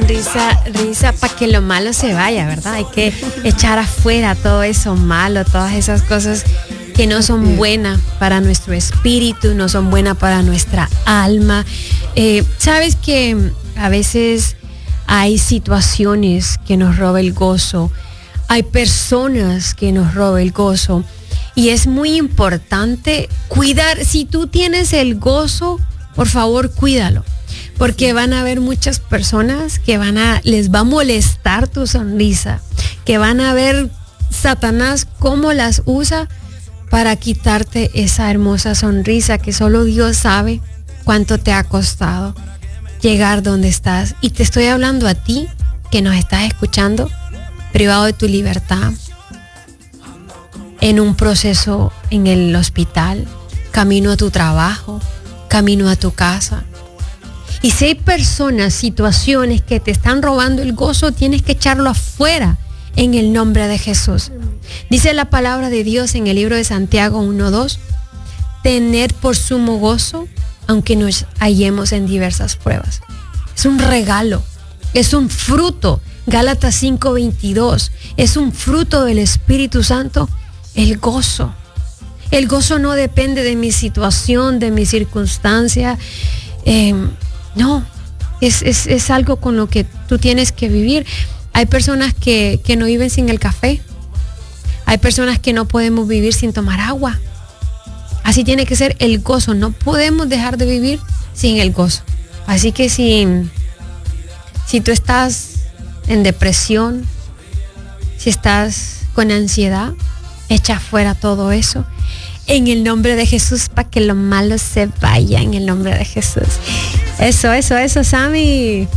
sonrisa para que lo malo se vaya, ¿verdad? Hay que echar afuera todo eso malo, todas esas cosas que no son buenas para nuestro espíritu, no son buenas para nuestra alma. Sabes que a veces hay situaciones que nos roban el gozo, hay personas que nos roban el gozo, y es muy importante cuidar. Si tú tienes el gozo, por favor, cuídalo, porque van a haber muchas personas que les va a molestar tu sonrisa, que van a ver Satanás cómo las usa para quitarte esa hermosa sonrisa que solo Dios sabe cuánto te ha costado llegar donde estás. Y te estoy hablando a ti que nos estás escuchando, privado de tu libertad, en un proceso en el hospital, camino a tu trabajo, camino a tu casa. Y si hay personas, situaciones que te están robando el gozo, tienes que echarlo afuera en el nombre de Jesús. Dice la palabra de Dios en el libro de Santiago 1:2, tened por sumo gozo aunque nos hallemos en diversas pruebas. Es un regalo, es un fruto. Gálatas 5:22, es un fruto del Espíritu Santo, el gozo. El gozo no depende de mi situación, de mi circunstancia. No, es algo con lo que tú tienes que vivir. Hay personas que no viven sin el café. Hay personas que no podemos vivir sin tomar agua. Así tiene que ser el gozo. No podemos dejar de vivir sin el gozo. Así que si tú estás en depresión, si estás con ansiedad, echa fuera todo eso en el nombre de Jesús para que lo malo se vaya en el nombre de Jesús. Eso, Sammy.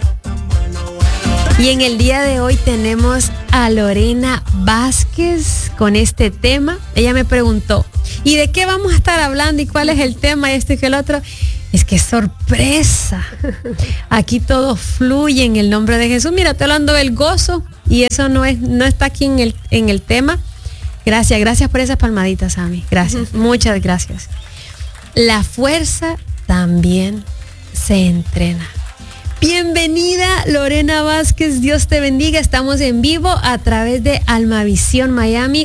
Y en el día de hoy tenemos a Lorena Vázquez con este tema. Ella me preguntó, ¿y de qué vamos a estar hablando? ¿Y cuál es el tema? Y esto y que el otro. Es que sorpresa. Aquí todo fluye en el nombre de Jesús. Mira, estoy hablando del gozo y eso no está aquí en el tema. Gracias por esas palmaditas, Sammy. Gracias, muchas gracias. La fuerza también se entrena. Bienvenida, Lorena Vázquez, Dios te bendiga. Estamos en vivo a través de Almavisión Miami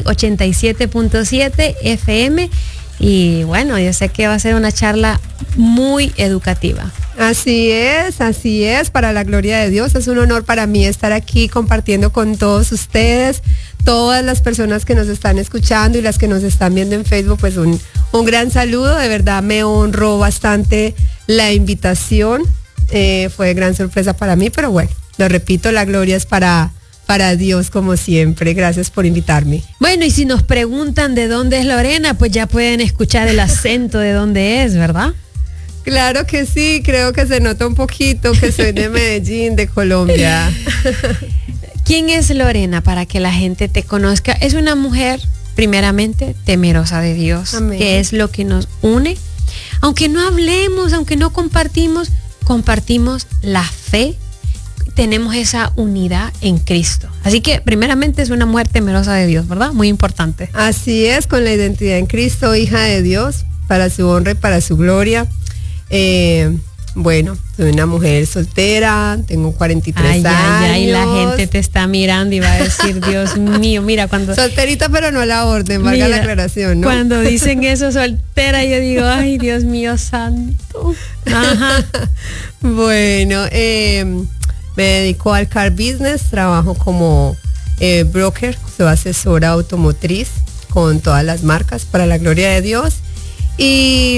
87.7 FM. Y bueno, yo sé que va a ser una charla muy educativa. Así es, para la gloria de Dios. Es un honor para mí estar aquí compartiendo con todos ustedes, todas las personas que nos están escuchando y las que nos están viendo en Facebook, pues un gran saludo. De verdad me honró bastante la invitación. Fue gran sorpresa para mí, pero bueno, lo repito, la gloria es para Dios como siempre. Gracias por invitarme. Bueno, y si nos preguntan de dónde es Lorena, pues ya pueden escuchar el acento de dónde es, ¿verdad? Claro que sí, creo que se nota un poquito que soy de Medellín, de Colombia. ¿Quién es Lorena para que la gente te conozca? Es una mujer, primeramente, temerosa de Dios. Amén. Que es lo que nos une. Aunque no hablemos, aunque no compartimos la fe, tenemos esa unidad en Cristo. Así que primeramente es una mujer temerosa de Dios, ¿verdad? Muy importante. Así es, con la identidad en Cristo, hija de Dios, para su honra y para su gloria. Bueno, soy una mujer soltera, tengo 43 años. Ay, la gente te está mirando y va a decir, Dios mío, mira cuando... Solterita pero no a la orden, valga la aclaración, ¿no? Cuando dicen eso, soltera, yo digo, ay, Dios mío santo. Ajá. Bueno, me dedico al car business, trabajo como broker, soy asesora automotriz con todas las marcas para la gloria de Dios y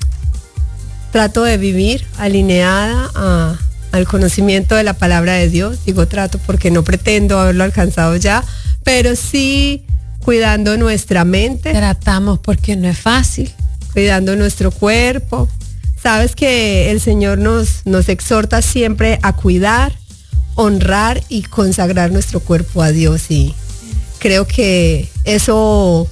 trato de vivir alineada al conocimiento de la palabra de Dios. Digo trato porque no pretendo haberlo alcanzado ya, pero sí cuidando nuestra mente. Tratamos porque no es fácil. Cuidando nuestro cuerpo. Sabes que el Señor nos exhorta siempre a cuidar, honrar y consagrar nuestro cuerpo a Dios, y creo que eso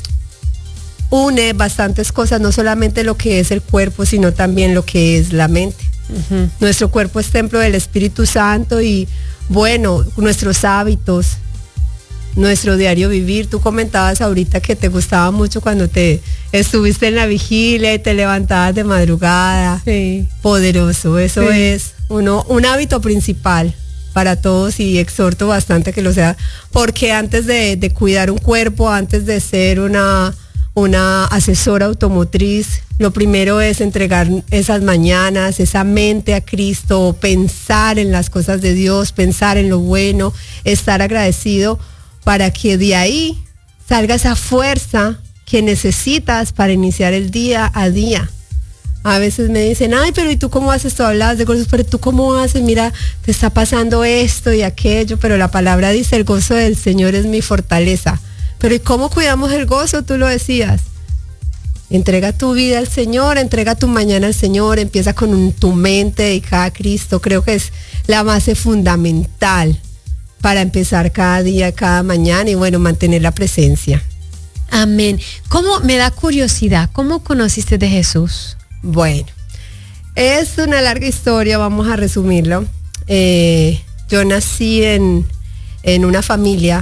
une bastantes cosas, no solamente lo que es el cuerpo, sino también lo que es la mente. Uh-huh. Nuestro cuerpo es templo del Espíritu Santo y bueno, nuestros hábitos, nuestro diario vivir. Tú comentabas ahorita que te gustaba mucho cuando te estuviste en la vigilia y te levantabas de madrugada. Sí. Poderoso, eso Sí. es un hábito principal para todos y exhorto bastante que lo sea, porque antes de cuidar un cuerpo, antes de ser una asesora automotriz, lo primero es entregar esas mañanas, esa mente a Cristo, pensar en las cosas de Dios, pensar en lo bueno, estar agradecido para que de ahí salga esa fuerza que necesitas para iniciar el día a día. A veces me dicen, ay, pero ¿y tú cómo haces? Tú hablabas de gozos, pero ¿tú cómo haces? Mira, te está pasando esto y aquello, pero la palabra dice, el gozo del Señor es mi fortaleza. Pero ¿y cómo cuidamos el gozo? Tú lo decías. Entrega tu vida al Señor, entrega tu mañana al Señor, empieza con tu mente dedicada a Cristo. Creo que es la base fundamental para empezar cada día, cada mañana y bueno, mantener la presencia. Amén. ¿Cómo, me da curiosidad, cómo conociste de Jesús? Bueno, es una larga historia, vamos a resumirlo. Yo nací en una familia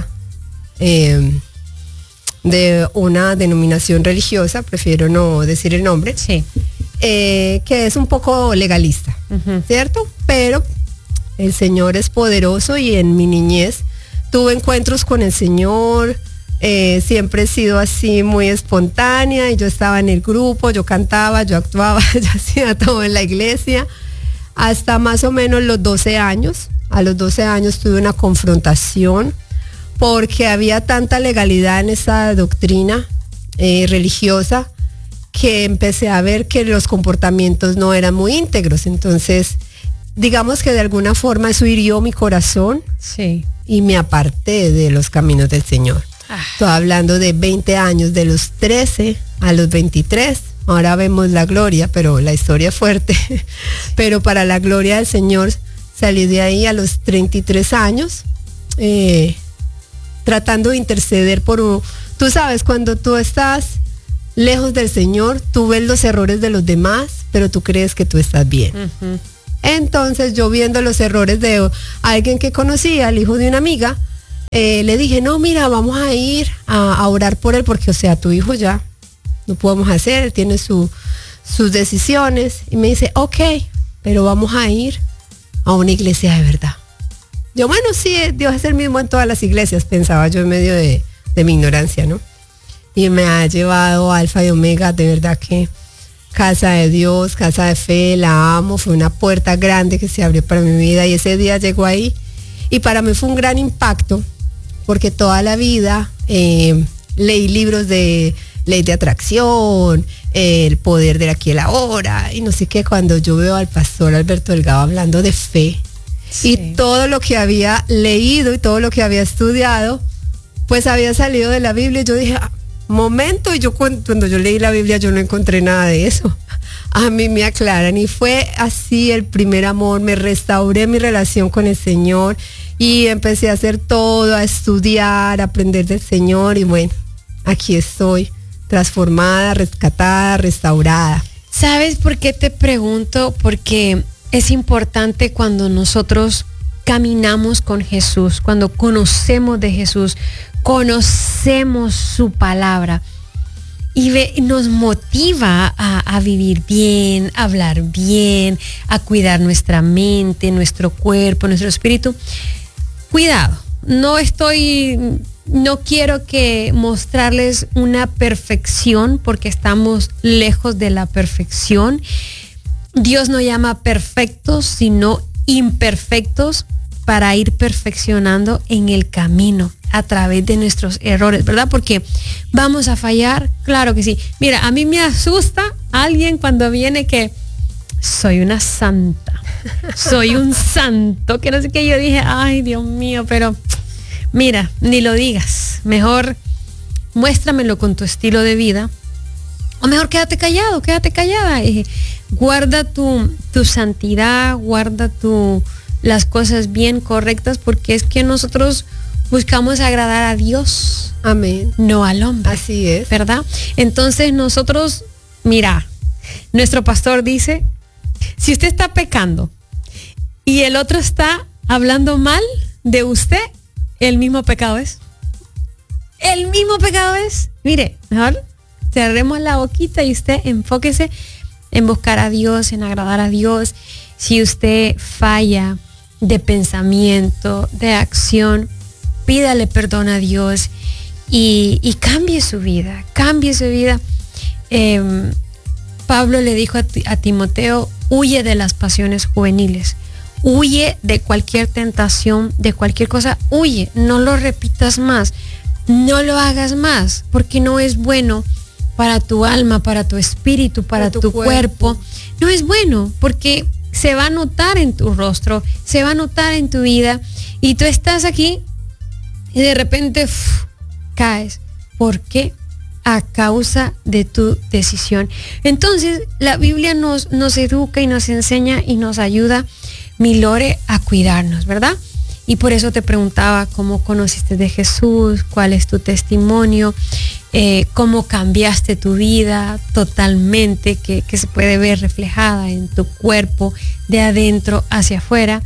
de una denominación religiosa, prefiero no decir el nombre, Sí. que es un poco legalista, ¿cierto? Pero el Señor es poderoso y en mi niñez tuve encuentros con el Señor. Siempre he sido así muy espontánea y yo estaba en el grupo, yo cantaba, yo actuaba, yo hacía todo en la iglesia hasta más o menos los 12 años. A los 12 años tuve una confrontación porque había tanta legalidad en esa doctrina religiosa que empecé a ver que los comportamientos no eran muy íntegros. Entonces, digamos que de alguna forma eso hirió mi corazón Sí. y me aparté de los caminos del Señor. Estoy hablando de 20 años, de los 13 a los 23. Ahora vemos la gloria, pero la historia es fuerte. Pero para la gloria del Señor salí de ahí a los 33 años, tratando de interceder por tú sabes, cuando tú estás lejos del Señor, tú ves los errores de los demás, pero tú crees que tú estás bien. Entonces yo viendo los errores de alguien que conocía, el hijo de una amiga, le dije, no, mira, vamos a ir a orar por él, porque, o sea, tu hijo ya no podemos hacer, él tiene sus decisiones. Y me dice, ok, pero vamos a ir a una iglesia de verdad. Yo, bueno, sí, Dios es el mismo en todas las iglesias, pensaba yo en medio de mi ignorancia, ¿no? Y me ha llevado a Alfa y Omega, de verdad que casa de Dios, casa de fe, la amo, fue una puerta grande que se abrió para mi vida y ese día llegó ahí. Y para mí fue un gran impacto, porque toda la vida leí libros de ley de atracción, el poder del aquí y el ahora, y no sé qué, cuando yo veo al pastor Alberto Delgado hablando de fe, sí, y todo lo que había leído y todo lo que había estudiado, pues había salido de la Biblia, y yo dije, momento, y yo cuando yo leí la Biblia yo no encontré nada de eso. A mí me aclaran y fue así el primer amor, me restauré mi relación con el Señor y empecé a hacer todo, a estudiar, a aprender del Señor y bueno, aquí estoy, transformada, rescatada, restaurada. ¿Sabes por qué te pregunto? Porque es importante cuando nosotros caminamos con Jesús, cuando conocemos de Jesús, conocemos su palabra y nos motiva a vivir bien, a hablar bien, a cuidar nuestra mente, nuestro cuerpo, nuestro espíritu. Cuidado, no quiero que mostrarles una perfección porque estamos lejos de la perfección. Dios no llama perfectos, sino imperfectos para ir perfeccionando en el camino a través de nuestros errores, ¿verdad? Porque vamos a fallar, claro que sí. Mira, a mí me asusta alguien cuando viene que soy una santa, soy un santo, que no sé qué. Yo dije, ay, Dios mío, pero mira, ni lo digas, mejor muéstramelo con tu estilo de vida, o mejor quédate callado, quédate callada, guarda tu santidad, guarda las cosas bien correctas, porque es que nosotros buscamos agradar a Dios, amén, no al hombre. Así es, ¿verdad? Entonces nosotros, mira, nuestro pastor dice, si usted está pecando y el otro está hablando mal de usted, el mismo pecado es. El mismo pecado es. Mire, mejor cerremos la boquita y usted enfóquese en buscar a Dios, en agradar a Dios. Si usted falla de pensamiento, de acción, pídale perdón a Dios y cambie su vida, cambie su vida. Pablo le dijo a Timoteo, huye de las pasiones juveniles, huye de cualquier tentación, de cualquier cosa, huye, no lo repitas más, no lo hagas más, porque no es bueno para tu alma, para tu espíritu, para tu cuerpo. No es bueno, porque se va a notar en tu rostro, se va a notar en tu vida, y tú estás aquí y de repente caes. ¿Por qué? A causa de tu decisión. Entonces, la Biblia nos educa y nos enseña y nos ayuda, mi Lore, a cuidarnos, ¿verdad? Y por eso te preguntaba cómo conociste de Jesús, cuál es tu testimonio, cómo cambiaste tu vida totalmente, que se puede ver reflejada en tu cuerpo, de adentro hacia afuera.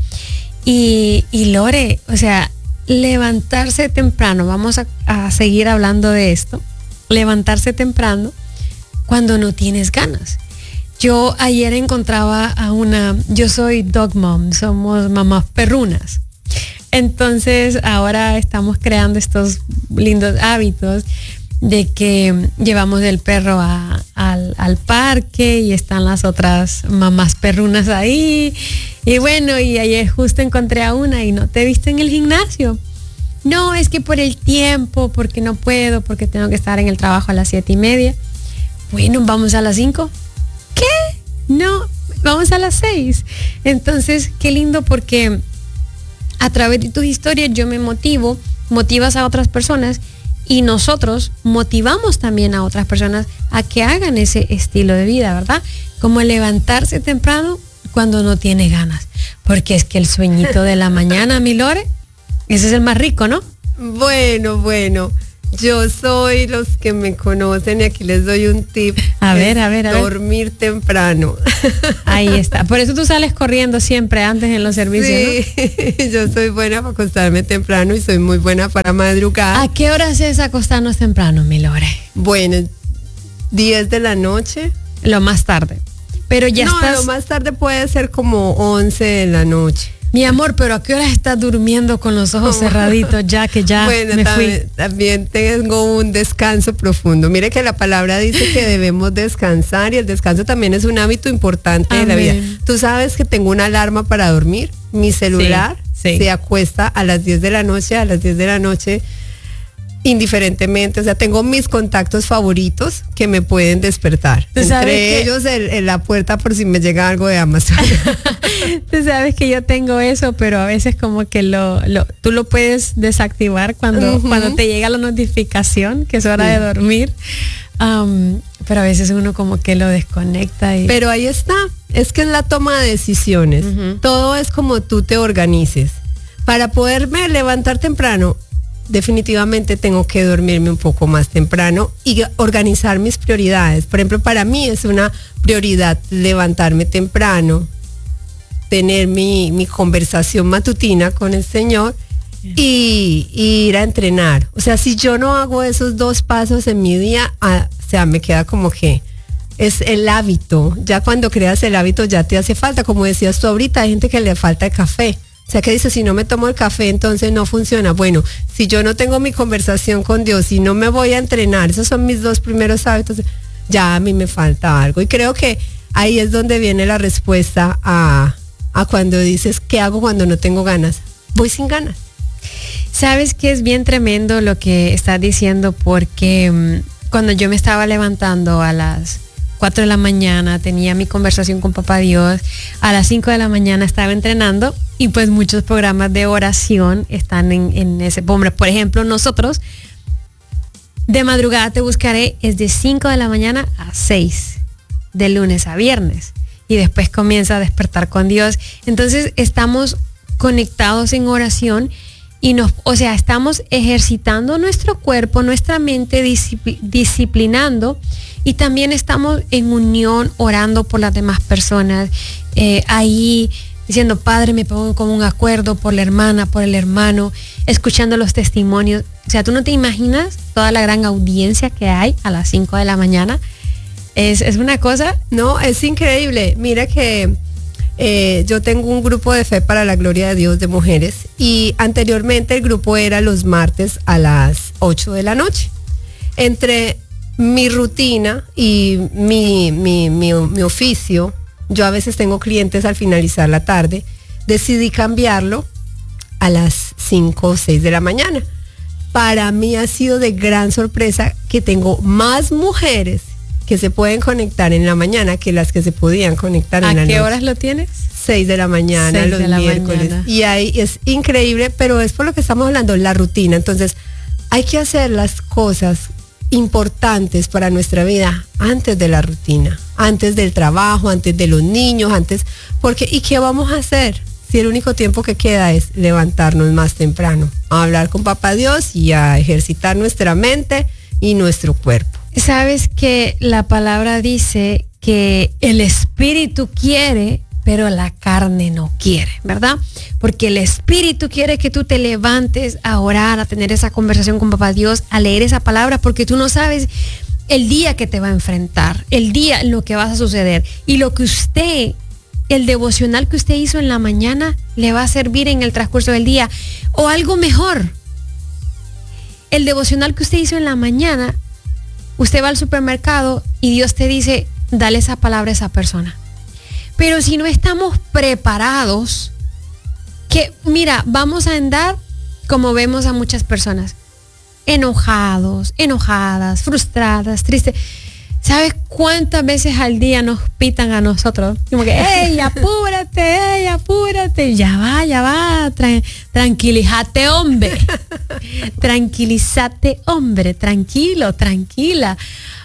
Y Lore, o sea, levantarse temprano, vamos a seguir hablando de esto, levantarse temprano cuando no tienes ganas. Yo ayer encontraba yo soy dog mom, somos mamás perrunas. Entonces ahora estamos creando estos lindos hábitos de que llevamos el perro al parque y están las otras mamás perrunas ahí. Y bueno, y ayer justo encontré a una y no te he visto en el gimnasio. No, es que por el tiempo, porque no puedo, porque tengo que estar en el trabajo a las 7:30. Bueno, vamos a las 5. ¿Qué? No, vamos a las 6. Entonces, qué lindo, porque a través de tus historias yo me motivas a otras personas, y nosotros motivamos también a otras personas a que hagan ese estilo de vida, ¿verdad? Como levantarse temprano cuando no tiene ganas, porque es que el sueñito de la mañana, mi Lore, ese es el más rico, ¿no? Bueno, yo soy, los que me conocen, y aquí les doy un tip. A ver. Dormir temprano. Ahí está. Por eso tú sales corriendo siempre antes en los servicios, sí, ¿no? Yo soy buena para acostarme temprano y soy muy buena para madrugar. ¿A qué hora es acostarnos temprano, mi Lore? Bueno, 10 de la noche. Lo más tarde. Pero ya estás... lo más tarde puede ser como 11 de la noche. Mi amor, pero ¿a qué hora estás durmiendo con los ojos cerraditos ya que ya me fui? También tengo un descanso profundo. Mire que la palabra dice que debemos descansar, y el descanso también es un hábito importante de la vida. Tú sabes que tengo una alarma para dormir. Mi celular se acuesta a las 10 de la noche, indiferentemente, o sea, tengo mis contactos favoritos que me pueden despertar. Entre ellos la puerta por si me llega algo de Amazon. Tú sabes que yo tengo eso, pero a veces como que tú lo puedes desactivar cuando te llega la notificación que es hora de dormir. Pero a veces uno como que lo desconecta. Pero ahí está, es que es la toma de decisiones. Todo es como tú te organices. Para poderme levantar temprano, definitivamente tengo que dormirme un poco más temprano y organizar mis prioridades. Por ejemplo, para mí es una prioridad levantarme temprano, tener mi conversación matutina con el Señor y ir a entrenar. O sea, si yo no hago esos 2 pasos en mi día, o sea, me queda como que es el hábito. Ya cuando creas el hábito ya te hace falta. Como decías tú ahorita, hay gente que le falta el café. O sea, que dice, si no me tomo el café, entonces no funciona. Bueno, si yo no tengo mi conversación con Dios, si no me voy a entrenar, esos son mis 2 primeros hábitos, ya a mí me falta algo. Y creo que ahí es donde viene la respuesta a cuando dices, ¿qué hago cuando no tengo ganas? Voy sin ganas. Sabes que es bien tremendo lo que estás diciendo, porque cuando yo me estaba levantando a las 4 de la mañana, tenía mi conversación con Papá Dios, a las 5 de la mañana estaba entrenando, y pues muchos programas de oración están en ese. Por ejemplo, nosotros de madrugada te buscaré es de 5 de la mañana a 6, de lunes a viernes, y después comienza a despertar con Dios. Entonces estamos conectados en oración y estamos ejercitando nuestro cuerpo, nuestra mente, disciplinando, y también estamos en unión orando por las demás personas, ahí diciendo, Padre, me pongo como un acuerdo por la hermana, por el hermano, escuchando los testimonios. sea, tú no te imaginas toda la gran audiencia que hay a las 5 de la mañana. Es una cosa. No, es increíble. Mira que yo tengo un grupo de fe para la gloria de Dios de mujeres y anteriormente el grupo era los martes a las 8 de la noche. Entre mi rutina y mi oficio, yo a veces tengo clientes al finalizar la tarde, decidí cambiarlo a las 5 o 6 de la mañana. Para mí ha sido de gran sorpresa que tengo más mujeres que se pueden conectar en la mañana que las que se podían conectar en la noche. ¿A qué horas lo tienes? 6 de la mañana, los miércoles. Mañana. Y ahí es increíble, pero es por lo que estamos hablando, la rutina. Entonces, hay que hacer las cosas importantes para nuestra vida antes de la rutina, antes del trabajo, antes de los niños, porque ¿y qué vamos a hacer? Si el único tiempo que queda es levantarnos más temprano, a hablar con Papá Dios y a ejercitar nuestra mente y nuestro cuerpo. Sabes que la palabra dice que el espíritu quiere, pero la carne no quiere, ¿verdad? Porque el espíritu quiere que tú te levantes a orar, a tener esa conversación con Papá Dios, a leer esa palabra, porque tú no sabes el día que te va a enfrentar, el día en lo que vas a suceder. Y lo que el devocional que usted hizo en la mañana le va a servir en el transcurso del día. O algo mejor, el devocional que usted hizo en la mañana, usted va al supermercado y Dios te dice, dale esa palabra a esa persona. Pero si no estamos preparados, que mira, vamos a andar como vemos a muchas personas, enojados, enojadas, frustradas, tristes. ¿Sabes cuántas veces al día nos pitan a nosotros? Como que, ¡ey, apúrate, ey, apúrate! Ya va, tranquilízate, hombre. Tranquilízate, hombre, tranquilo, tranquila.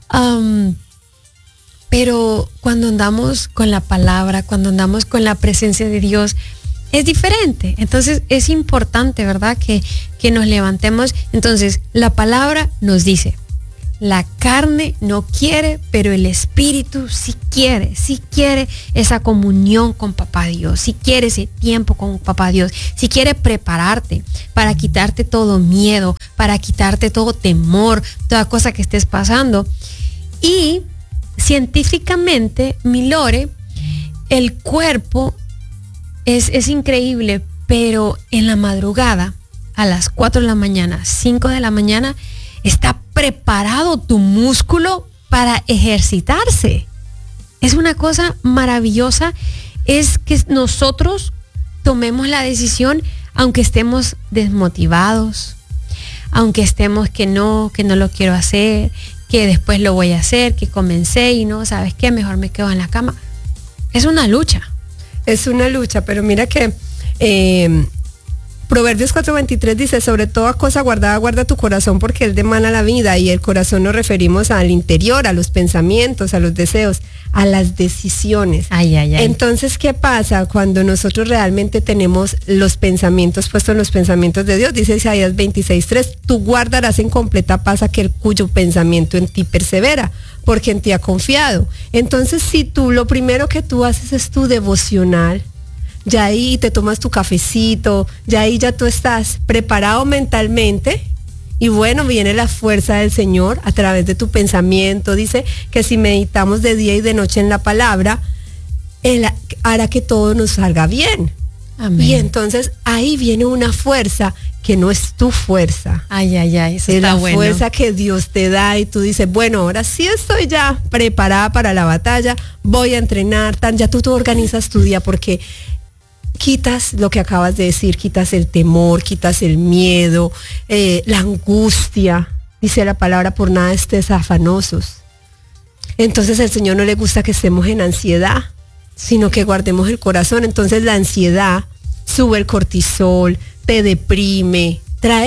Pero cuando andamos con la palabra, cuando andamos con la presencia de Dios, es diferente. Entonces es importante, ¿verdad? Que nos levantemos. Entonces la palabra nos dice, la carne no quiere, pero el espíritu sí quiere esa comunión con Papá Dios, sí quiere ese tiempo con Papá Dios, sí quiere prepararte para quitarte todo miedo, para quitarte todo temor, toda cosa que estés pasando. Y científicamente, mi Lore, el cuerpo es increíble, pero en la madrugada, a las 4 de la mañana, 5 de la mañana, está preparado tu músculo para ejercitarse. Es una cosa maravillosa, es que nosotros tomemos la decisión, aunque estemos desmotivados, aunque estemos que no lo quiero hacer, que después lo voy a hacer, que comencé y no, ¿sabes qué? Mejor me quedo en la cama. Es una lucha. Es una lucha, pero mira que Proverbios 4:23 dice, sobre toda cosa guardada, guarda tu corazón porque él demana la vida, y el corazón nos referimos al interior, a los pensamientos, a los deseos, a las decisiones. Ay. Entonces, ¿qué pasa cuando nosotros realmente tenemos los pensamientos puestos en los pensamientos de Dios? Dice Isaías 26:3, tú guardarás en completa paz aquel cuyo pensamiento en ti persevera, porque en ti ha confiado. Entonces, si tú lo primero que tú haces es tu devocional, ya ahí te tomas tu cafecito, ya ahí ya tú estás preparado mentalmente y bueno, viene la fuerza del Señor a través de tu pensamiento. Dice que si meditamos de día y de noche en la palabra, Él hará que todo nos salga bien. Amén. Y entonces ahí viene una fuerza que no es tu fuerza. Ay, eso es está la bueno. Fuerza que Dios te da y tú dices, bueno, ahora sí estoy ya preparada para la batalla, voy a entrenar, ya tú organizas tu día porque quitas lo que acabas de decir, quitas el temor, quitas el miedo, la angustia. Dice la palabra, por nada estés afanosos. Entonces al Señor no le gusta que estemos en ansiedad, sino que guardemos el corazón. Entonces la ansiedad sube el cortisol, te deprime,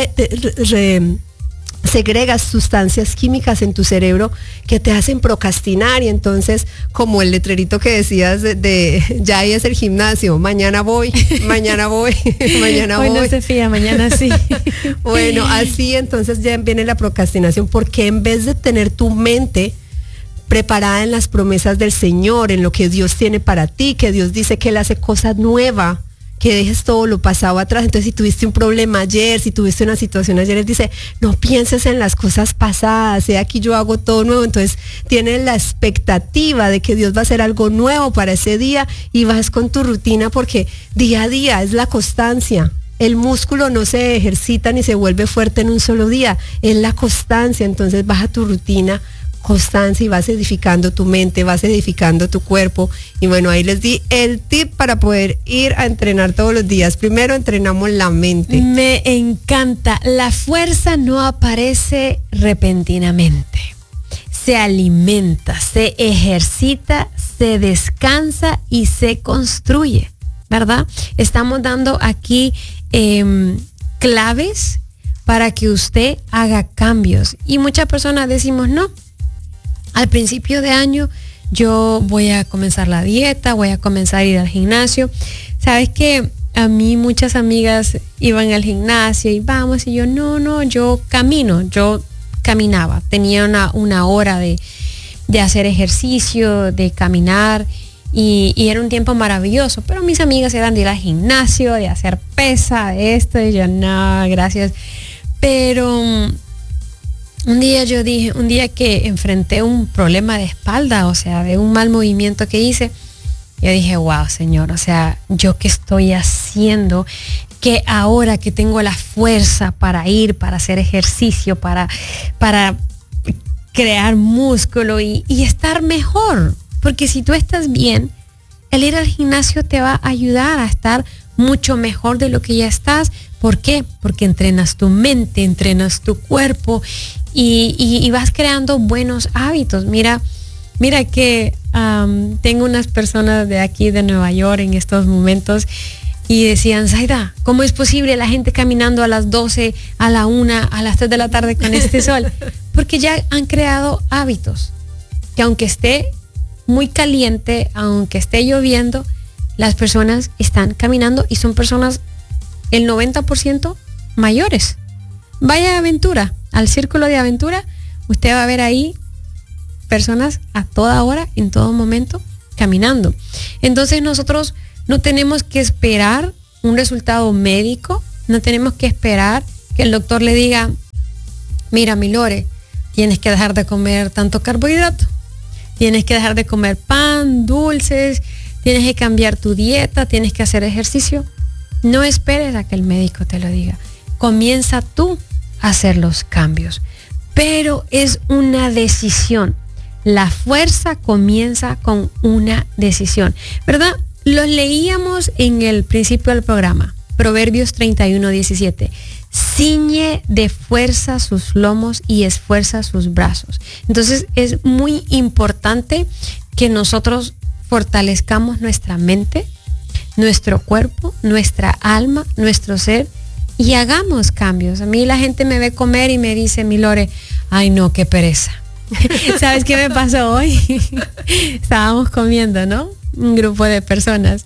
segregas sustancias químicas en tu cerebro que te hacen procrastinar, y entonces como el letrerito que decías ya ahí es el gimnasio, mañana voy, mañana voy. Hoy no se fía, mañana sí. Bueno, así entonces ya viene la procrastinación, porque en vez de tener tu mente preparada en las promesas del Señor, en lo que Dios tiene para ti, que Dios dice que Él hace cosa nueva, que dejes todo lo pasado atrás. Entonces, si tuviste un problema ayer, si tuviste una situación ayer, él dice, no pienses en las cosas pasadas, aquí yo hago todo nuevo. Entonces, tienes la expectativa de que Dios va a hacer algo nuevo para ese día y vas con tu rutina, porque día a día es la constancia. El músculo no se ejercita ni se vuelve fuerte en un solo día, es la constancia. Entonces, baja tu rutina, constancia, y vas edificando tu mente, vas edificando tu cuerpo. Y bueno, ahí les di el tip para poder ir a entrenar todos los días. Primero entrenamos la mente. Me encanta. La fuerza no aparece repentinamente. Se alimenta, se ejercita, se descansa y se construye, ¿verdad? Estamos dando aquí claves para que usted haga cambios. Y muchas personas decimos, no, al principio de año yo voy a comenzar la dieta, voy a comenzar a ir al gimnasio. Sabes que a mí muchas amigas iban al gimnasio y vamos, y yo yo caminaba, tenía una hora de hacer ejercicio, de caminar, y era un tiempo maravilloso, pero mis amigas eran de ir al gimnasio, de hacer pesa, de esto, y yo no, gracias. Pero un día que enfrenté un problema de espalda, o sea, de un mal movimiento que hice, yo dije, wow, Señor, o sea, ¿yo qué estoy haciendo? Que ahora que tengo la fuerza para ir, para hacer ejercicio, para crear músculo y estar mejor. Porque si tú estás bien, el ir al gimnasio te va a ayudar a estar mucho mejor de lo que ya estás. ¿Por qué? Porque entrenas tu mente, entrenas tu cuerpo y vas creando buenos hábitos. Mira que tengo unas personas de aquí de Nueva York en estos momentos y decían, Zaida, ¿cómo es posible la gente caminando a las 12, a la 1, a las 3 de la tarde con este sol? Porque ya han creado hábitos que aunque esté muy caliente, aunque esté lloviendo, las personas están caminando y son personas el 90% mayores. Vaya a Aventura, al Círculo de Aventura, usted va a ver ahí personas a toda hora, en todo momento, caminando. Entonces nosotros no tenemos que esperar un resultado médico, no tenemos que esperar que el doctor le diga, mira, mi Lore, tienes que dejar de comer tanto carbohidrato, tienes que dejar de comer pan, dulces, tienes que cambiar tu dieta, tienes que hacer ejercicio. No esperes a que el médico te lo diga. Comienza tú a hacer los cambios. Pero es una decisión. La fuerza comienza con una decisión, ¿verdad? Los leíamos en el principio del programa. Proverbios 31:17. Ciñe de fuerza sus lomos y esfuerza sus brazos. Entonces es muy importante que nosotros fortalezcamos nuestra mente, nuestro cuerpo, nuestra alma, nuestro ser y hagamos cambios. A mí la gente me ve comer y me dice, mi Lore, ay no, qué pereza. ¿Sabes qué me pasó hoy? Estábamos comiendo, ¿no? Un grupo de personas.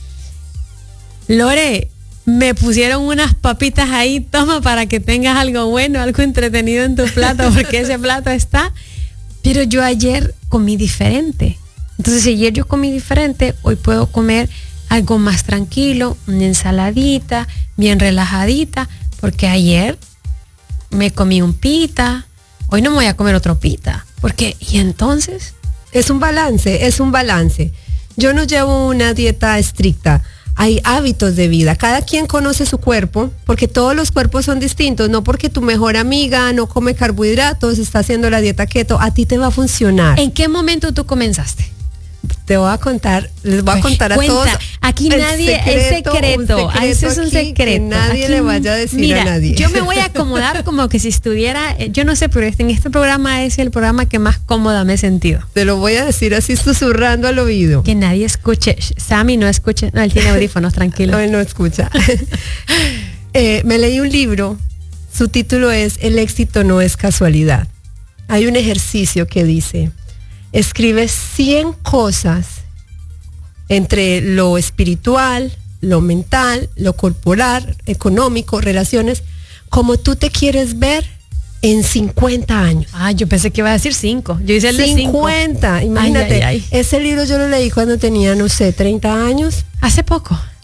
Lore, me pusieron unas papitas ahí, toma para que tengas algo bueno, algo entretenido en tu plato, porque ese plato está. Pero yo ayer comí diferente. Entonces, si ayer yo comí diferente, hoy puedo comer algo más tranquilo, una ensaladita, bien relajadita, porque ayer me comí un pita, hoy no me voy a comer otro pita. Porque, y entonces, es un balance. Yo no llevo una dieta estricta. Hay hábitos de vida. Cada quien conoce su cuerpo, porque todos los cuerpos son distintos. No porque tu mejor amiga no come carbohidratos, está haciendo la dieta keto, a ti te va a funcionar. ¿En qué momento tú comenzaste? Te voy a contar, les voy a contar a todos. Aquí nadie es secreto. Eso es un secreto. Que nadie aquí, le vaya a decir mira, a nadie. Yo me voy a acomodar como que si estuviera, yo no sé, pero en este programa es el programa que más cómoda me he sentido. Te lo voy a decir así susurrando al oído. Que nadie escuche. Sammy no escuche. No, él tiene audífonos, tranquilo. No, él no escucha. Me leí un libro. Su título es El éxito no es casualidad. Hay un ejercicio que dice: escribe 100 cosas entre lo espiritual, lo mental, lo corporal, económico, relaciones, como tú te quieres ver en 50 años. Ah, yo pensé que iba a decir 5. Yo hice el 50, de 5. Imagínate. Ay. Ese libro yo lo leí cuando tenía, no sé, 30 años. Hace poco.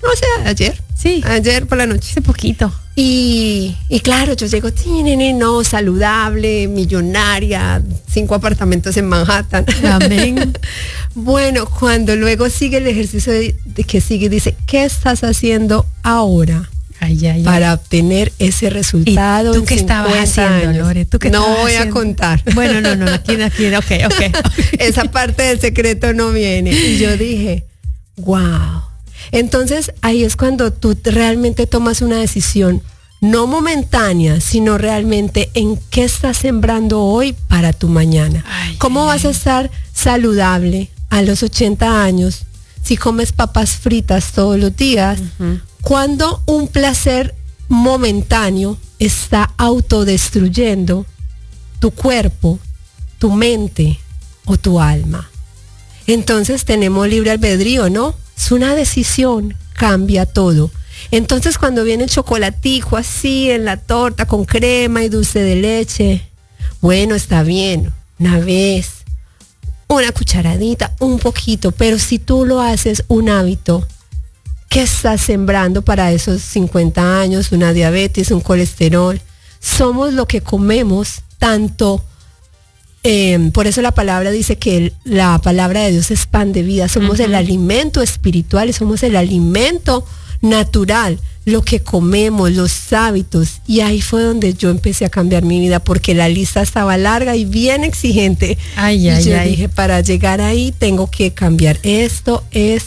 O sea, ayer. Sí. Ayer por la noche. Hace poquito. Y claro, yo llego, no, saludable, millonaria, 5 apartamentos en Manhattan. Amén. Bueno, cuando luego sigue el ejercicio de que sigue, dice, ¿qué estás haciendo ahora? Para obtener ese resultado. ¿Y tú qué estabas haciendo, Lore? ¿Tú qué no estabas voy haciendo? a contar. Bueno, no, aquí, ok. Esa parte del secreto no viene. Y yo dije, wow. Entonces ahí es cuando tú realmente tomas una decisión, no momentánea, sino realmente en qué estás sembrando hoy para tu mañana. ¿Cómo vas a estar saludable a los 80 años si comes papas fritas todos los días? Cuando un placer momentáneo está autodestruyendo tu cuerpo, tu mente o tu alma. Entonces tenemos libre albedrío, ¿no? Es una decisión, cambia todo. Entonces cuando viene el chocolatico así en la torta con crema y dulce de leche, bueno, está bien, una vez, una cucharadita, un poquito, pero si tú lo haces un hábito, ¿qué estás sembrando para esos 50 años? Una diabetes, un colesterol. Somos lo que comemos, tanto. Por eso la palabra dice que la palabra de Dios es pan de vida. Somos el alimento espiritual y somos el alimento natural, lo que comemos, los hábitos. Y ahí fue donde yo empecé a cambiar mi vida, porque la lista estaba larga y bien exigente. Y yo dije, para llegar ahí tengo que cambiar esto.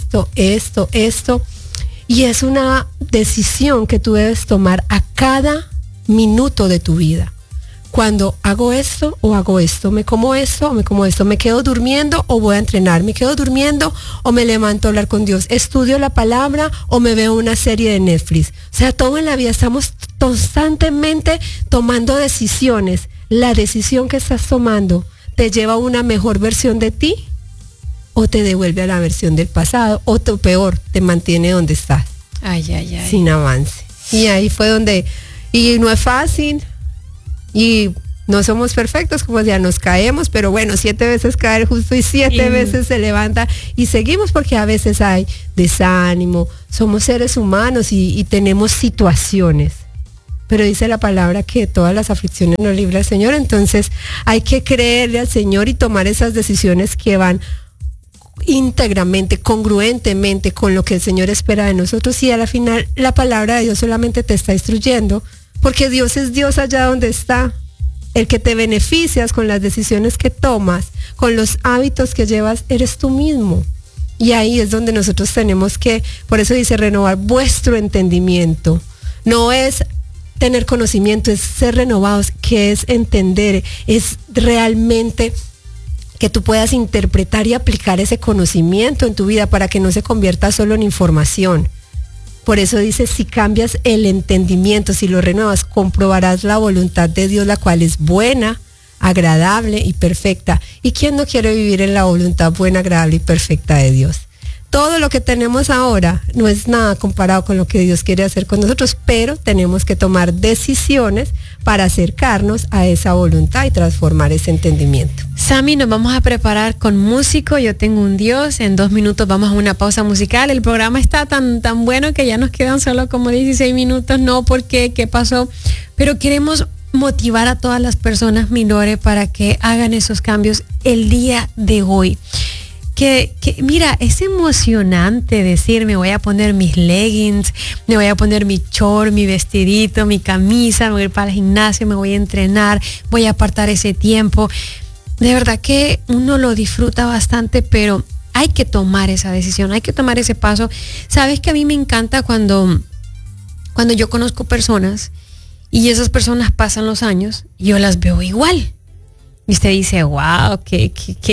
Y es una decisión que tú debes tomar a cada minuto de tu vida. Cuando hago esto o hago esto, me como esto o me como esto, me quedo durmiendo o voy a entrenar, me quedo durmiendo o me levanto a hablar con Dios, estudio la palabra o me veo una serie de Netflix. O sea, todo en la vida estamos constantemente tomando decisiones. La decisión que estás tomando te lleva a una mejor versión de ti o te devuelve a la versión del pasado, o peor, te mantiene donde estás. Sin avance. Y ahí fue donde, y no es fácil. Y no somos perfectos, como ya nos caemos, pero bueno, 7 veces cae el justo y 7 veces se levanta y seguimos, porque a veces hay desánimo, somos seres humanos y tenemos situaciones. Pero dice la palabra que todas las aflicciones nos libra el Señor, entonces hay que creerle al Señor y tomar esas decisiones que van íntegramente, congruentemente con lo que el Señor espera de nosotros, y a la final la palabra de Dios solamente te está instruyendo. Porque Dios es Dios allá donde está. El que te beneficias con las decisiones que tomas, con los hábitos que llevas, eres tú mismo. Y ahí es donde nosotros tenemos que, por eso dice, renovar vuestro entendimiento. No es tener conocimiento, es ser renovados, que es entender, es realmente que tú puedas interpretar y aplicar ese conocimiento en tu vida para que no se convierta solo en información. Por eso dice, si cambias el entendimiento, si lo renuevas, comprobarás la voluntad de Dios, la cual es buena, agradable y perfecta. ¿Y quién no quiere vivir en la voluntad buena, agradable y perfecta de Dios? Todo lo que tenemos ahora no es nada comparado con lo que Dios quiere hacer con nosotros, pero tenemos que tomar decisiones para acercarnos a esa voluntad y transformar ese entendimiento. Sammy, nos vamos a preparar con músico. Yo tengo un Dios. En 2 minutos vamos a una pausa musical. El programa está tan bueno que ya nos quedan solo como 16 minutos. No, porque ¿qué pasó? Pero queremos motivar a todas las personas, mi Lore, para que hagan esos cambios el día de hoy. Que mira, es emocionante decir, me voy a poner mis leggings, me voy a poner mi short, mi vestidito, mi camisa, me voy a ir para el gimnasio, me voy a entrenar, voy a apartar ese tiempo. De verdad que uno lo disfruta bastante, pero hay que tomar esa decisión, hay que tomar ese paso. Sabes que a mí me encanta cuando yo conozco personas y esas personas pasan los años y yo las veo igual. Y usted dice, wow, qué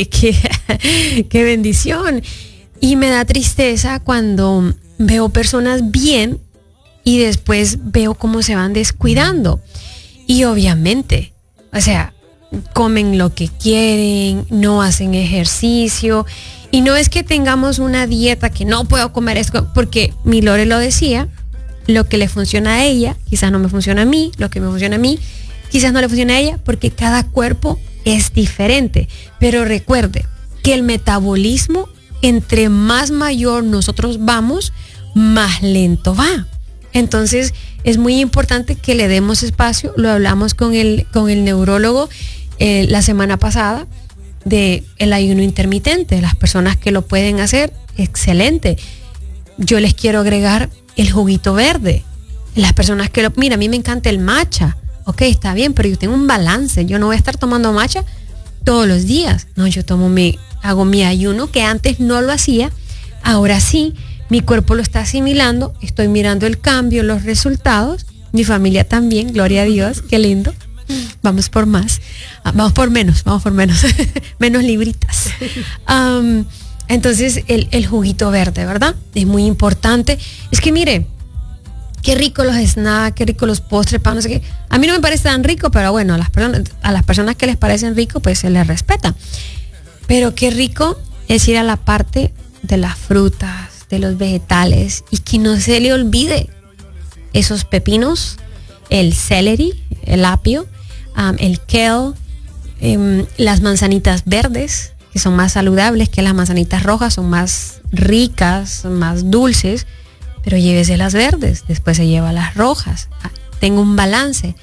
bendición. Y me da tristeza cuando veo personas bien y después veo cómo se van descuidando. Y obviamente, o sea, comen lo que quieren, no hacen ejercicio. Y no es que tengamos una dieta que no puedo comer esto, porque mi Lore lo decía, lo que le funciona a ella, quizás no me funciona a mí, lo que me funciona a mí, quizás no le funciona a ella, porque cada cuerpo es diferente. Pero recuerde que el metabolismo, entre más mayor nosotros vamos, más lento va. Entonces es muy importante que le demos espacio. Lo hablamos con el neurólogo la semana pasada de el ayuno intermitente. Las personas que lo pueden hacer, excelente. Yo les quiero agregar el juguito verde. Las personas que mira, a mí me encanta el matcha. Ok, está bien, pero yo tengo un balance. Yo no voy a estar tomando matcha todos los días. No, yo hago mi ayuno, que antes no lo hacía. Ahora sí, mi cuerpo lo está asimilando. Estoy mirando el cambio, los resultados. Mi familia también, gloria a Dios, qué lindo. Vamos por más. Vamos por menos. Menos libritas. Entonces, el juguito verde, ¿verdad? Es muy importante. Es que mire, qué rico los snacks, qué rico los postres, pan, no sé qué. A mí no me parece tan rico, pero bueno, a las personas que les parecen rico, pues se les respeta. Pero qué rico es ir a la parte de las frutas, de los vegetales, y que no se le olvide esos pepinos, el celery, el apio, el kale, las manzanitas verdes, que son más saludables que las manzanitas rojas, son más ricas, son más dulces. Pero llévese las verdes, después se lleva las rojas. Tenga un balance.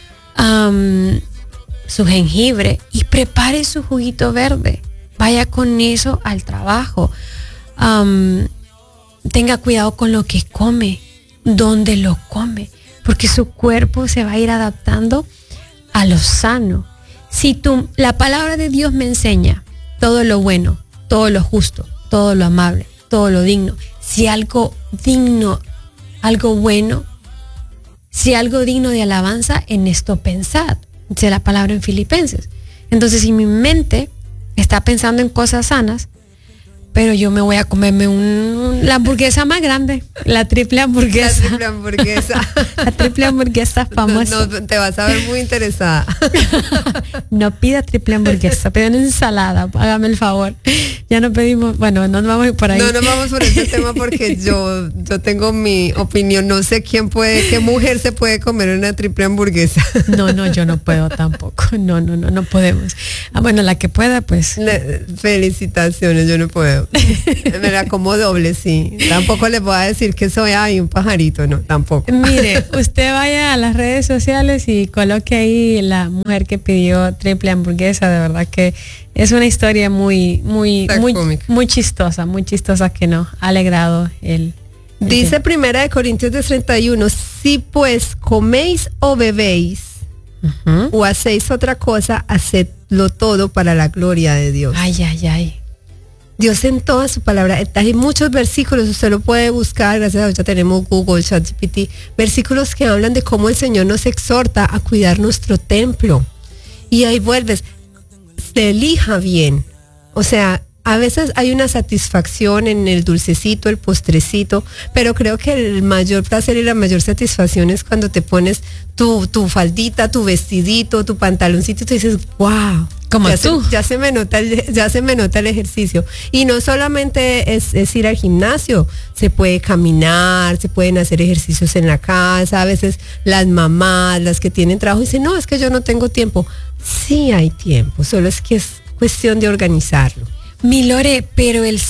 Su jengibre y prepare su juguito verde. Vaya con eso al trabajo. Tenga cuidado con lo que come, dónde lo come, porque su cuerpo se va a ir adaptando a lo sano. Si la palabra de Dios me enseña todo lo bueno, todo lo justo, todo lo amable, todo lo digno, si algo digno, algo bueno, si algo digno de alabanza, en esto pensad, dice la palabra en Filipenses. Entonces, si mi mente está pensando en cosas sanas, pero yo me voy a comerme la hamburguesa más grande, la triple hamburguesa. La triple hamburguesa. La triple hamburguesa famosa. No, te vas a ver muy interesada. No pida triple hamburguesa, pida una ensalada, hágame el favor. Ya no pedimos, bueno, no nos vamos por ahí. No nos vamos por ese tema porque yo tengo mi opinión. No sé qué mujer se puede comer una triple hamburguesa. No, yo no puedo tampoco. No podemos. Bueno, la que pueda, pues. Felicitaciones, yo no puedo. Me la como doble, sí. Tampoco les voy a decir que soy un pajarito, no, tampoco. Mire, usted vaya a las redes sociales y coloque ahí la mujer que pidió triple hamburguesa. De verdad que es una historia muy chistosa que nos ha alegrado Dice Primera de Corintios 31, si pues coméis o bebéis o hacéis otra cosa, hacedlo todo para la gloria de Dios. Ay. Dios en toda su palabra, hay muchos versículos, usted lo puede buscar, gracias a Dios ya tenemos Google, ChatGPT, versículos que hablan de cómo el Señor nos exhorta a cuidar nuestro templo. Y ahí vuelves, se elija bien. O sea, a veces hay una satisfacción en el dulcecito, el postrecito, pero creo que el mayor placer y la mayor satisfacción es cuando te pones tu faldita, tu vestidito, tu pantaloncito y tú dices, wow. Como tú. Ya se me nota el ejercicio. Y no solamente es ir al gimnasio, se puede caminar, se pueden hacer ejercicios en la casa. A veces las mamás, las que tienen trabajo, dicen, no, es que yo no tengo tiempo. Sí hay tiempo, solo es que es cuestión de organizarlo. Mi Lore, pero el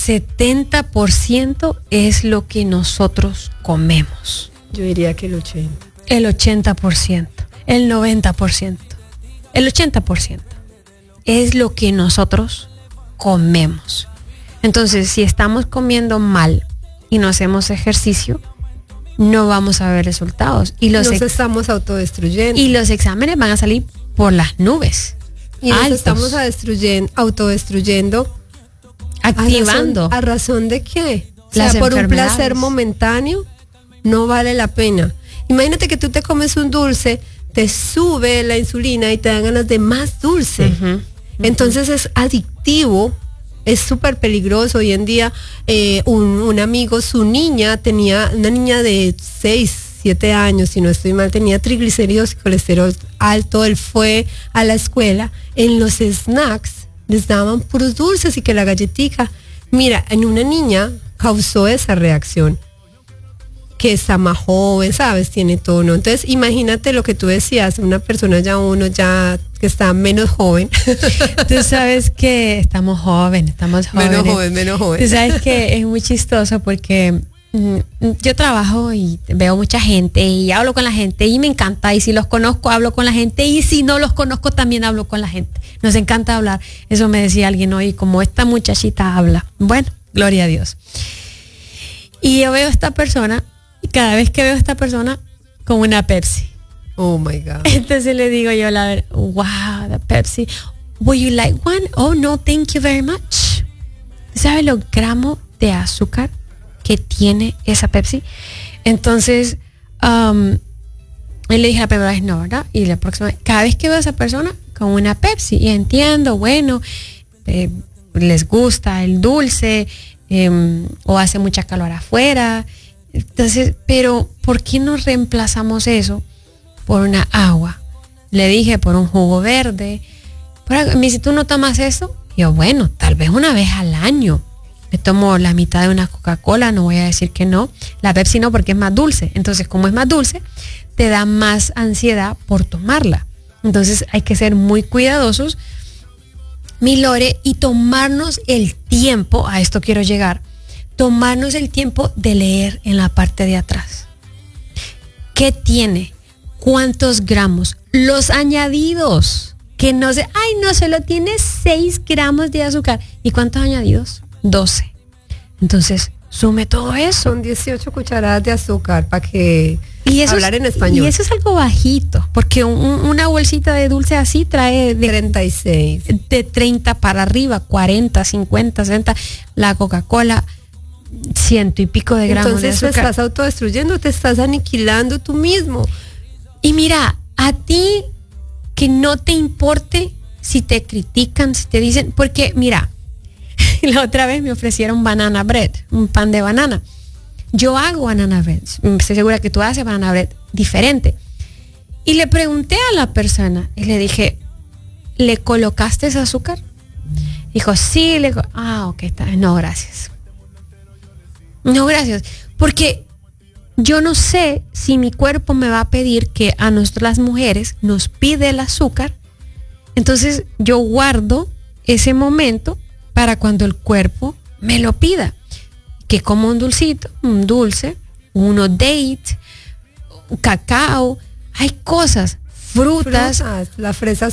70% es lo que nosotros comemos. Yo diría que el 80%. El 80%, el 90%, el 80%. Es lo que nosotros comemos. Entonces, si estamos comiendo mal y no hacemos ejercicio, no vamos a ver resultados. Y nos estamos autodestruyendo. Y los exámenes van a salir por las nubes. Y nos estamos autodestruyendo. Activando. ¿A razón de qué? O sea, por un placer momentáneo, no vale la pena. Imagínate que tú te comes un dulce, te sube la insulina y te dan ganas de más dulce. Entonces es adictivo, es súper peligroso. Hoy en día un amigo, su niña, tenía una niña de 6, 7 años, si no estoy mal, tenía triglicéridos y colesterol alto. Él fue a la escuela, en los snacks les daban puros dulces y que la galletica. Mira, en una niña causó esa reacción, que está más joven, ¿sabes? Tiene tono. Entonces, imagínate lo que tú decías, una persona uno que está menos joven. Tú sabes que estamos jóvenes. Menos joven. Tú sabes que es muy chistoso porque yo trabajo y veo mucha gente y hablo con la gente y me encanta, y si los conozco hablo con la gente, y si no los conozco también hablo con la gente. Nos encanta hablar. Eso me decía alguien hoy, como esta muchachita habla. Bueno, gloria a Dios. Y yo veo a esta persona, y cada vez que veo a esta persona con una Pepsi. Oh my God. Entonces le digo yo, wow, the Pepsi. Would you like one? Oh, no, thank you very much. ¿Sabe los gramos de azúcar que tiene esa Pepsi? Entonces, él le dije la primera vez no, ¿verdad? Y la próxima vez, cada vez que veo a esa persona con una Pepsi, y entiendo, bueno, les gusta el dulce, o hace mucha calor afuera. Entonces, pero ¿por qué no reemplazamos eso por una agua? Le dije, por un jugo verde. Me dice, ¿tú no tomas eso? Yo, bueno, tal vez una vez al año me tomo la mitad de una Coca-Cola, no voy a decir que no. La Pepsi no, porque es más dulce. Entonces, como es más dulce, te da más ansiedad por tomarla. Entonces, hay que ser muy cuidadosos, mi Lore, y tomarnos el tiempo, a esto quiero llegar, tomarnos el tiempo de leer en la parte de atrás. ¿Qué tiene? ¿Cuántos gramos? Los añadidos. Que no sé, no, solo tiene 6 gramos de azúcar. ¿Y cuántos añadidos? 12. Entonces, sume todo eso. Son 18 cucharadas de azúcar para que hablar en español. Y eso es algo bajito, porque una bolsita de dulce así trae de 36. De 30 para arriba, 40, 50, 60. La Coca-Cola, 100 y pico de gramos de azúcar. Entonces te estás autodestruyendo, te estás aniquilando tú mismo. Y mira, a ti que no te importe si te critican, si te dicen, porque mira, la otra vez me ofrecieron banana bread, un pan de banana. Yo hago banana bread, estoy segura que tú haces banana bread diferente. Y le pregunté a la persona y le dije, ¿le colocaste ese azúcar? Dijo, sí. Ok, está bien. No, gracias. No, gracias. Porque yo no sé si mi cuerpo me va a pedir, que a nosotras las mujeres nos pide el azúcar. Entonces yo guardo ese momento para cuando el cuerpo me lo pida. Que como un dulcito, un dulce, uno date, cacao, hay cosas, frutas. Las fresas